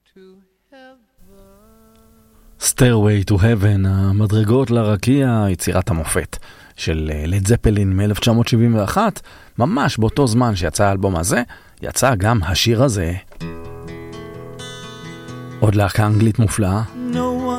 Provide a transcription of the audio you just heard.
Stairway to Heaven, המדרגות לרקיע, יצירת המופת של לד זפלין מ-1971, ממש באותו זמן שיצא האלבום הזה, יצא גם השיר הזה. עוד להקה אנגלית מופלאה. No